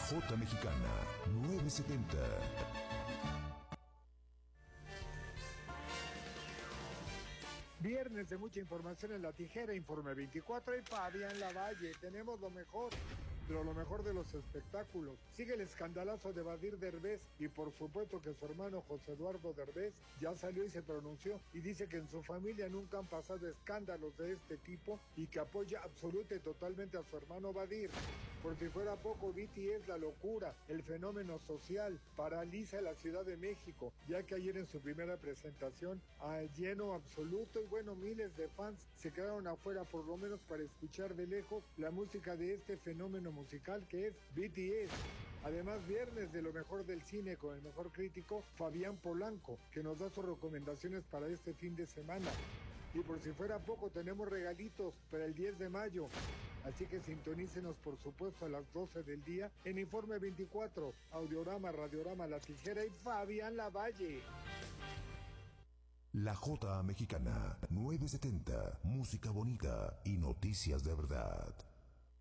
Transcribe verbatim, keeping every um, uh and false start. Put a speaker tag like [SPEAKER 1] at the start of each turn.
[SPEAKER 1] Jota Mexicana novecientos setenta.
[SPEAKER 2] Viernes de mucha información en La Tijera, Informe veinticuatro y Fabián Lavalle. Tenemos lo mejor, pero lo mejor de los espectáculos. Sigue el escandalazo de Badir Derbez y por supuesto que su hermano José Eduardo Derbez ya salió y se pronunció y dice que en su familia nunca han pasado escándalos de este tipo y que apoya absoluta y totalmente a su hermano Badir. Por si fuera poco, B T S, la locura, el fenómeno social, paraliza la Ciudad de México, ya que ayer en su primera presentación, a lleno absoluto, y bueno, miles de fans se quedaron afuera, por lo menos para escuchar de lejos la música de este fenómeno musical que es B T S. Además, viernes de lo mejor del cine con el mejor crítico, Fabián Polanco, que nos da sus recomendaciones para este fin de semana. Y por si fuera poco, tenemos regalitos para el diez de mayo. Así que sintonícenos, por supuesto, a las doce del día en Informe veinticuatro, Audiorama, Radiorama, La Tijera y Fabián Lavalle.
[SPEAKER 1] La Jota Mexicana novecientos setenta, música bonita y noticias de verdad.